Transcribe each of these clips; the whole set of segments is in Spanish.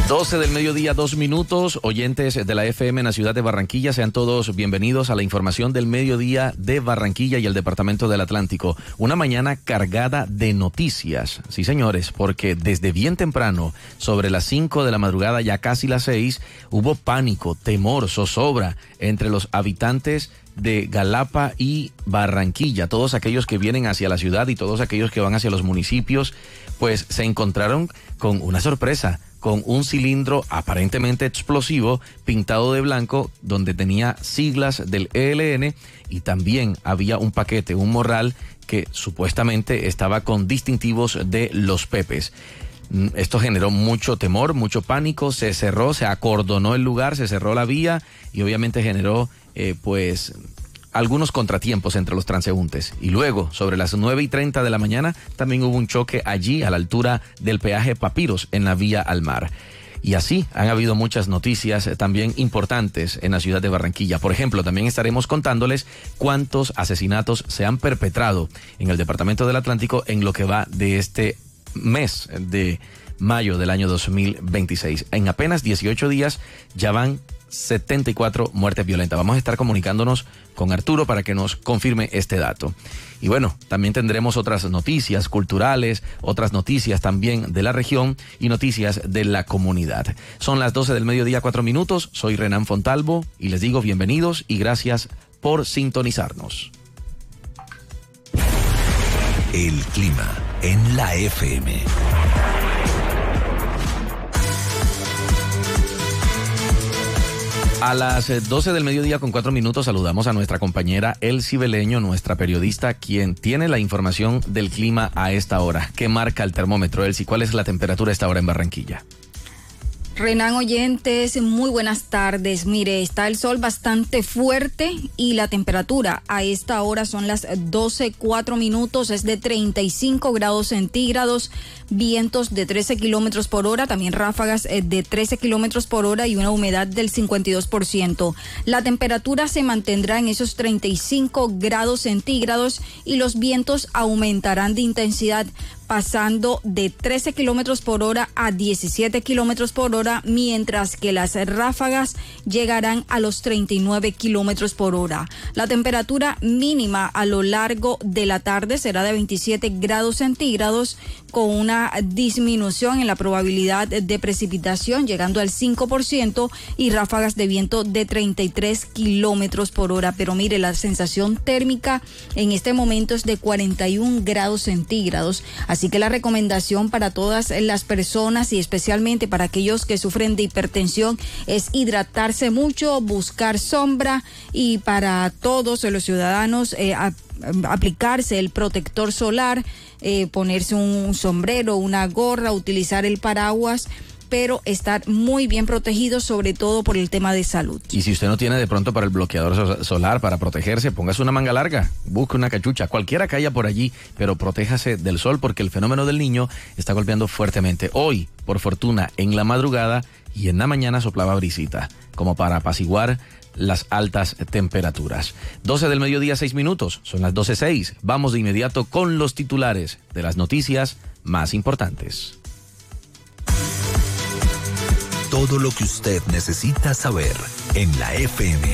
12 del mediodía, 2 minutos. Oyentes de la FM en la ciudad de Barranquilla, sean todos bienvenidos a la información del mediodía de Barranquilla y el departamento del Atlántico. Una mañana cargada de noticias. Sí, señores, porque desde bien temprano, sobre las 5 de la madrugada, ya casi las 6, hubo pánico, temor, zozobra entre los habitantes de Galapa y Barranquilla. Todos aquellos que vienen hacia la ciudad y todos aquellos que van hacia los municipios, pues se encontraron con una sorpresa, con un cilindro aparentemente explosivo pintado de blanco donde tenía siglas del ELN y también había un paquete, un morral que supuestamente estaba con distintivos de los Pepes. Esto generó mucho temor, mucho pánico, se cerró, se acordonó el lugar, se cerró la vía y obviamente generó pues algunos contratiempos entre los transeúntes. Y luego, sobre las 9:30 de la mañana, también hubo un choque allí a la altura del peaje Papiros en la vía al mar. Y así han habido muchas noticias también importantes en la ciudad de Barranquilla. Por ejemplo, también estaremos contándoles cuántos asesinatos se han perpetrado en el departamento del Atlántico en lo que va de este mes de mayo del año 2026. En apenas 18 días ya van 74 muertes violentas. Vamos a estar comunicándonos con Arturo para que nos confirme este dato. Y bueno, también tendremos otras noticias culturales, otras noticias también de la región y noticias de la comunidad. Son las 12 del mediodía, 4 minutos. Soy Renan Fontalvo y les digo bienvenidos y gracias por sintonizarnos. El clima en la FM. A las 12 del mediodía con 4 minutos saludamos a nuestra compañera Elsie Beleño, nuestra periodista, quien tiene la información del clima a esta hora. ¿Qué marca el termómetro, Elsie? ¿Cuál es la temperatura a esta hora en Barranquilla? Renan, oyentes, muy buenas tardes. Mire, está el sol bastante fuerte y la temperatura a esta hora son las 12:04 minutos, es de 35 grados centígrados, vientos de 13 kilómetros por hora, también ráfagas de 13 kilómetros por hora y una humedad del 52%. La temperatura se mantendrá en esos 35 grados centígrados y los vientos aumentarán de intensidad, pasando de 13 kilómetros por hora a 17 kilómetros por hora, mientras que las ráfagas llegarán a los 39 kilómetros por hora. La temperatura mínima a lo largo de la tarde será de 27 grados centígrados, con una disminución en la probabilidad de precipitación llegando al 5% y ráfagas de viento de 33 kilómetros por hora. Pero mire, la sensación térmica en este momento es de 41 grados centígrados. Así que la recomendación para todas las personas y especialmente para aquellos que sufren de hipertensión es hidratarse mucho, buscar sombra y para todos los ciudadanos aplicarse el protector solar, ponerse un sombrero, una gorra, utilizar el paraguas, pero estar muy bien protegido, sobre todo por el tema de salud. Y si usted no tiene de pronto para el bloqueador solar para protegerse, póngase una manga larga, busque una cachucha, cualquiera que haya por allí, pero protéjase del sol porque el fenómeno del Niño está golpeando fuertemente. Hoy, por fortuna, en la madrugada y en la mañana soplaba brisita, como para apaciguar las altas temperaturas. 12 del mediodía, 6 minutos, son las 12:06. Vamos de inmediato con los titulares de las noticias más importantes. Todo lo que usted necesita saber en la FM.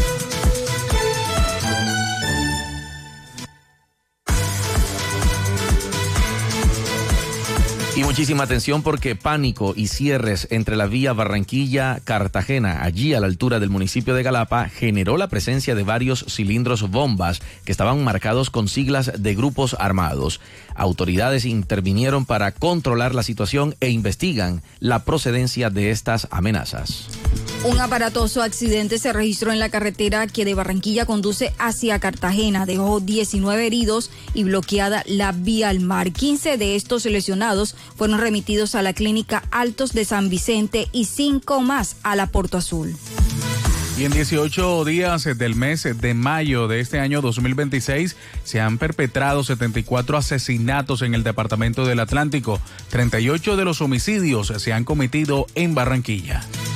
Y muchísima atención porque pánico y cierres entre la vía Barranquilla-Cartagena, allí a la altura del municipio de Galapa, generó la presencia de varios cilindros bombas que estaban marcados con siglas de grupos armados. Autoridades intervinieron para controlar la situación e investigan la procedencia de estas amenazas. Un aparatoso accidente se registró en la carretera que de Barranquilla conduce hacia Cartagena. Dejó 19 heridos y bloqueada la vía al mar. 15 de estos lesionados fueron remitidos a la clínica Altos de San Vicente y 5 más a la Puerto Azul. Y en 18 días del mes de mayo de este año 2026 se han perpetrado 74 asesinatos en el departamento del Atlántico. 38 de los homicidios se han cometido en Barranquilla.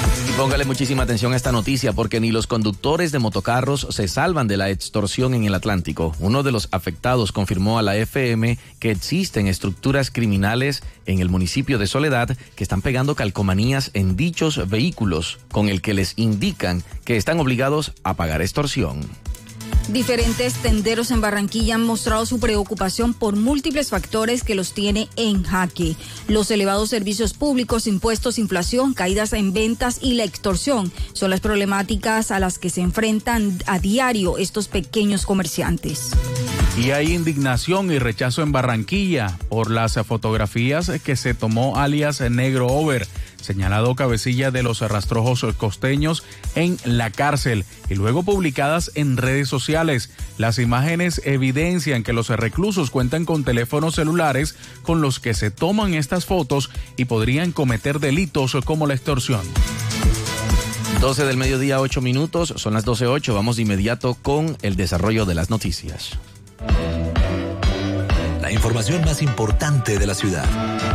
Póngale muchísima atención a esta noticia porque ni los conductores de motocarros se salvan de la extorsión en el Atlántico. Uno de los afectados confirmó a la FM que existen estructuras criminales en el municipio de Soledad que están pegando calcomanías en dichos vehículos con el que les indican que están obligados a pagar extorsión. Diferentes tenderos en Barranquilla han mostrado su preocupación por múltiples factores que los tiene en jaque. Los elevados servicios públicos, impuestos, inflación, caídas en ventas y la extorsión son las problemáticas a las que se enfrentan a diario estos pequeños comerciantes. Y hay indignación y rechazo en Barranquilla por las fotografías que se tomó alias Negro Over, señalado cabecilla de los rastrojos costeños en la cárcel y luego publicadas en redes sociales. Las imágenes evidencian que los reclusos cuentan con teléfonos celulares con los que se toman estas fotos y podrían cometer delitos como la extorsión. 12 del mediodía, 8 minutos, son las 12:08. Vamos de inmediato con el desarrollo de las noticias. La información más importante de la ciudad.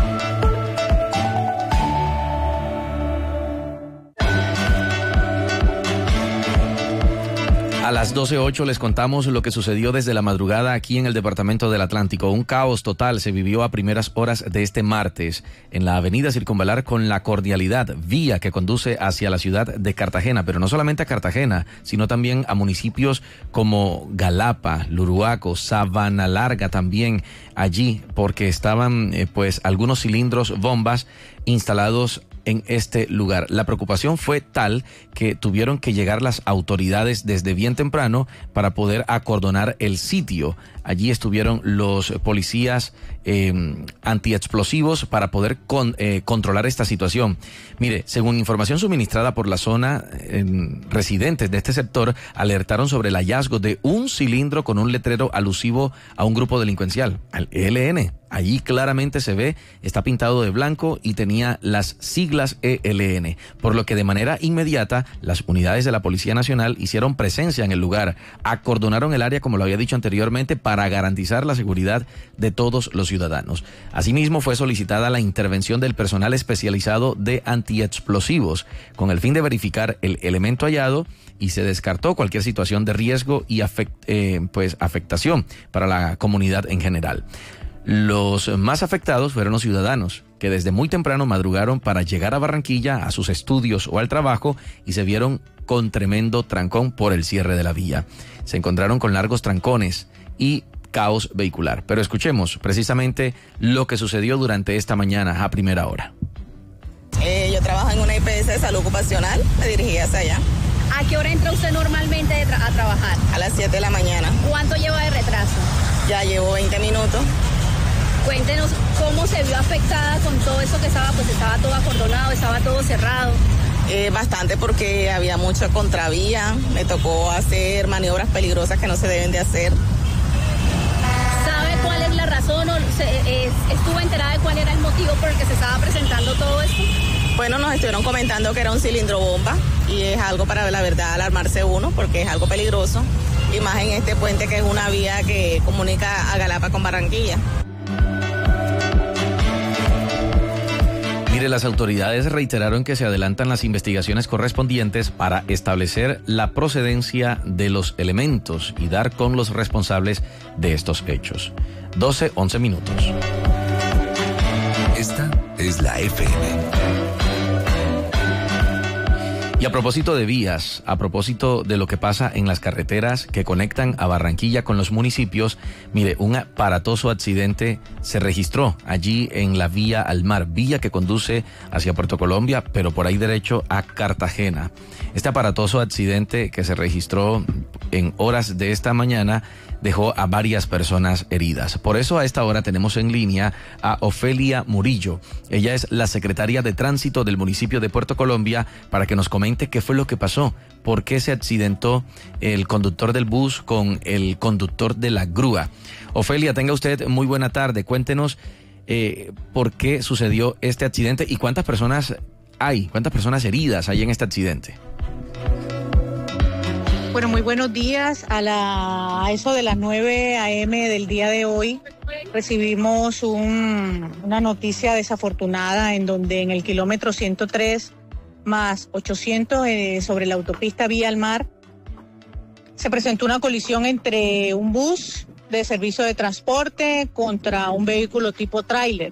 A las 12:08 les contamos lo que sucedió desde la madrugada aquí en el departamento del Atlántico. Un caos total se vivió a primeras horas de este martes en la avenida Circunvalar con La Cordialidad, vía que conduce hacia la ciudad de Cartagena, pero no solamente a Cartagena, sino también a municipios como Galapa, Luruaco, Sabana Larga también allí, porque estaban pues algunos cilindros bombas instalados en este lugar. La preocupación fue tal que tuvieron que llegar las autoridades desde bien temprano para poder acordonar el sitio. Allí estuvieron los policías antiexplosivos para poder controlar esta situación. Mire, según información suministrada por la zona, residentes de este sector alertaron sobre el hallazgo de un cilindro con un letrero alusivo a un grupo delincuencial, al ELN. Allí claramente se ve, está pintado de blanco y tenía las siglas ELN, por lo que de manera inmediata las unidades de la Policía Nacional hicieron presencia en el lugar, acordonaron el área, como lo había dicho anteriormente, para garantizar la seguridad de todos los ciudadanos. Asimismo, fue solicitada la intervención del personal especializado de antiexplosivos con el fin de verificar el elemento hallado y se descartó cualquier situación de riesgo y afectación para la comunidad en general. Los más afectados fueron los ciudadanos, que desde muy temprano madrugaron para llegar a Barranquilla, a sus estudios o al trabajo, y se vieron con tremendo trancón por el cierre de la vía. Se encontraron con largos trancones y caos vehicular. Pero escuchemos precisamente lo que sucedió durante esta mañana a primera hora. Yo trabajo en una IPS de salud ocupacional, me dirigí hacia allá. ¿A qué hora entra usted normalmente a trabajar? A las 7 de la mañana. ¿Cuánto lleva de retraso? Ya llevo 20 minutos. Cuéntenos cómo se vio afectada con todo eso que estaba todo acordonado, estaba todo cerrado. Bastante porque había mucha contravía, me tocó hacer maniobras peligrosas que no se deben de hacer. ¿Sabe cuál es la razón o estuvo enterada de cuál era el motivo por el que se estaba presentando todo esto? Bueno, nos estuvieron comentando que era un cilindro bomba y es algo para la verdad alarmarse uno porque es algo peligroso, y más en este puente que es una vía que comunica a Galapa con Barranquilla. Mire, las autoridades reiteraron que se adelantan las investigaciones correspondientes para establecer la procedencia de los elementos y dar con los responsables de estos hechos. 12:11 minutos. Esta es la FM. Y a propósito de vías, a propósito de lo que pasa en las carreteras que conectan a Barranquilla con los municipios, mire, un aparatoso accidente se registró allí en la vía al mar, vía que conduce hacia Puerto Colombia, pero por ahí derecho a Cartagena. Este aparatoso accidente que se registró en horas de esta mañana dejó a varias personas heridas. Por eso a esta hora tenemos en línea a Ofelia Murillo. Ella es la secretaria de Tránsito del municipio de Puerto Colombia para que nos comente qué fue lo que pasó, por qué se accidentó el conductor del bus con el conductor de la grúa. Ofelia, tenga usted muy buena tarde. Cuéntenos por qué sucedió este accidente y cuántas personas heridas hay en este accidente. Bueno, muy buenos días. A eso de las 9 a.m. del día de hoy recibimos una noticia desafortunada en donde en el kilómetro 103 más 800 sobre la autopista Vía al Mar, se presentó una colisión entre un bus de servicio de transporte contra un vehículo tipo tráiler.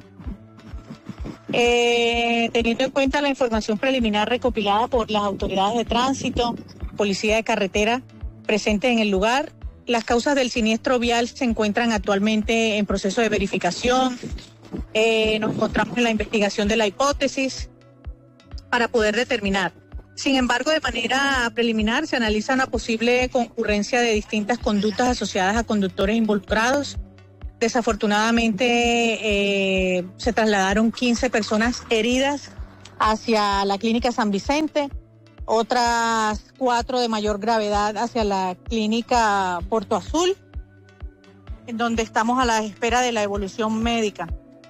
Teniendo en cuenta la información preliminar recopilada por las autoridades de tránsito, policía de carretera presente en el lugar, las causas del siniestro vial se encuentran actualmente en proceso de verificación. Nos encontramos en la investigación de la hipótesis para poder determinar. Sin embargo, de manera preliminar se analiza una posible concurrencia de distintas conductas asociadas a conductores involucrados. Desafortunadamente se trasladaron 15 personas heridas hacia la clínica San Vicente, otras 4 de mayor gravedad hacia la clínica Puerto Azul, en donde estamos a la espera de la evolución médica.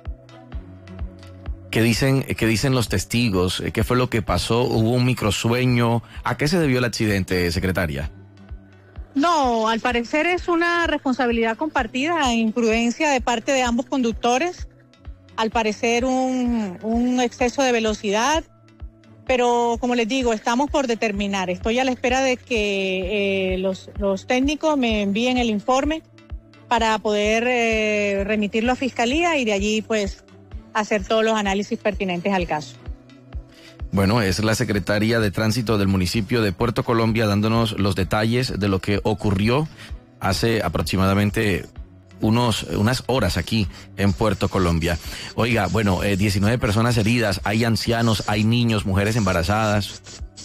¿Qué dicen los testigos? ¿Qué fue lo que pasó? ¿Hubo un microsueño? ¿A qué se debió el accidente, secretaria? No, al parecer es una responsabilidad compartida, imprudencia de parte de ambos conductores. Al parecer un exceso de velocidad, pero como les digo, estamos por determinar. Estoy a la espera de que los técnicos me envíen el informe para poder remitirlo a Fiscalía y de allí pues hacer todos los análisis pertinentes al caso. Bueno, es la secretaria de Tránsito del municipio de Puerto Colombia dándonos los detalles de lo que ocurrió hace aproximadamente unas horas aquí en Puerto Colombia. Oiga, bueno, 19 personas heridas, hay ancianos, hay niños, mujeres embarazadas.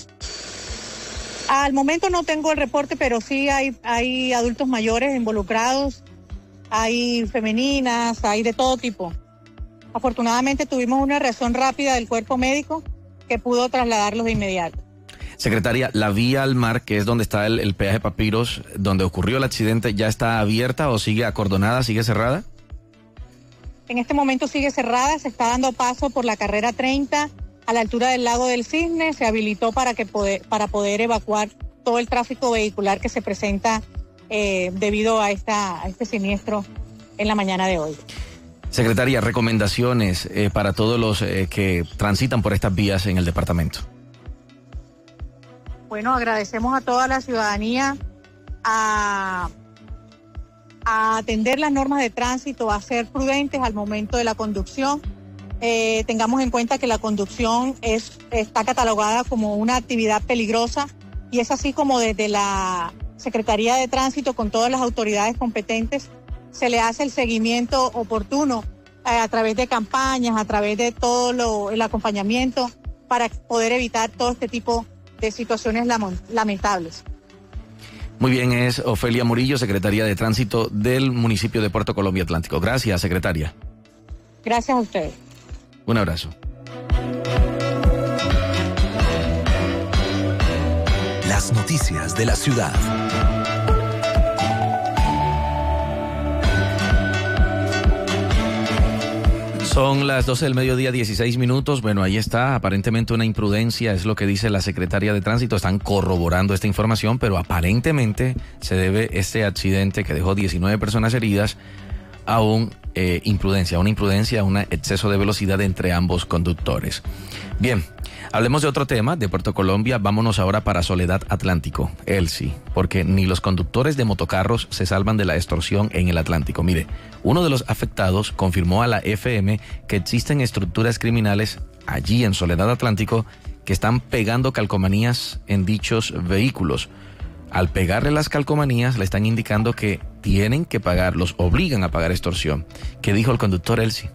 Al momento no tengo el reporte, pero sí hay adultos mayores involucrados, hay femeninas, hay de todo tipo. Afortunadamente tuvimos una reacción rápida del cuerpo médico que pudo trasladarlos de inmediato. Secretaria, la vía al mar, que es donde está el peaje Papiros, donde ocurrió el accidente, ¿ya está abierta o sigue acordonada, sigue cerrada? En este momento sigue cerrada, se está dando paso por la carrera 30 a la altura del Lago del Cisne, se habilitó para poder evacuar todo el tráfico vehicular que se presenta debido a este siniestro en la mañana de hoy. Secretaria, recomendaciones para todos los que transitan por estas vías en el departamento. Bueno, agradecemos a toda la ciudadanía a atender las normas de tránsito, a ser prudentes al momento de la conducción. Tengamos en cuenta que la conducción está catalogada como una actividad peligrosa y es así como desde la Secretaría de Tránsito con todas las autoridades competentes se le hace el seguimiento oportuno a través de campañas, a través de todo el acompañamiento para poder evitar todo este tipo de situaciones lamentables. Muy bien, es Ofelia Murillo, secretaria de Tránsito del municipio de Puerto Colombia Atlántico. Gracias, secretaria. Gracias a ustedes. Un abrazo. Las noticias de la ciudad. Son las 12 del mediodía, 16 minutos. Bueno, ahí está, aparentemente una imprudencia, es lo que dice la Secretaría de Tránsito. Están corroborando esta información, pero aparentemente se debe este accidente que dejó 19 personas heridas a una imprudencia, un exceso de velocidad entre ambos conductores. Bien, hablemos de otro tema, de Puerto Colombia. Vámonos ahora para Soledad Atlántico, Elsie, porque ni los conductores de motocarros se salvan de la extorsión en el Atlántico. Mire, uno de los afectados confirmó a la FM que existen estructuras criminales allí en Soledad Atlántico que están pegando calcomanías en dichos vehículos. Al pegarle las calcomanías le están indicando que tienen que pagar, los obligan a pagar extorsión. ¿Qué dijo el conductor, Elsie?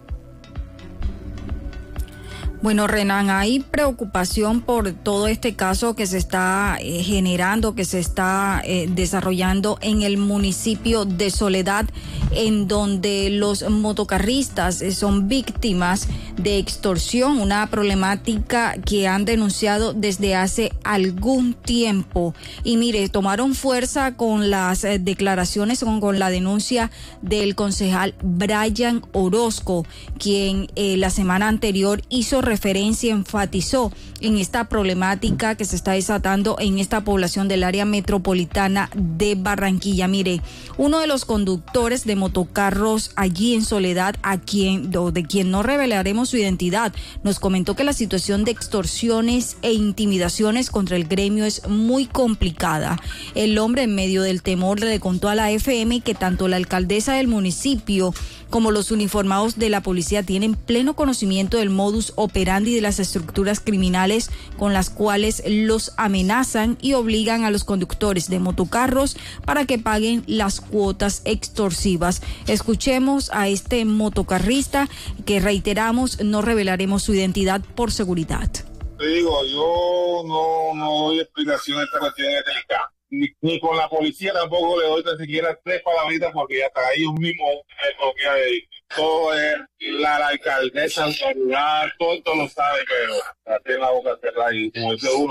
Bueno, Renan, hay preocupación por todo este caso que se está generando, que se está desarrollando en el municipio de Soledad, en donde los motocarristas son víctimas de extorsión, una problemática que han denunciado desde hace algún tiempo. Y mire, tomaron fuerza con las declaraciones, con la denuncia del concejal Brian Orozco, quien la semana anterior hizo referencia enfatizó en esta problemática que se está desatando en esta población del área metropolitana de Barranquilla. Mire, uno de los conductores de motocarros allí en Soledad, de quien no revelaremos su identidad, nos comentó que la situación de extorsiones e intimidaciones contra el gremio es muy complicada. El hombre, en medio del temor, le contó a la FM que tanto la alcaldesa del municipio como los uniformados de la policía tienen pleno conocimiento del modus operandi de las estructuras criminales con las cuales los amenazan y obligan a los conductores de motocarros para que paguen las cuotas extorsivas. Escuchemos a este motocarrista que, reiteramos, no revelaremos su identidad por seguridad. Te digo, yo no doy explicaciones, esta cuestión es delicada. Ni con la policía tampoco le doy ni siquiera 3 palabritas porque hasta ellos mismos todo es la alcaldesa, el celular, todo lo sabe, pero tiene la boca cerrada y como dice uno.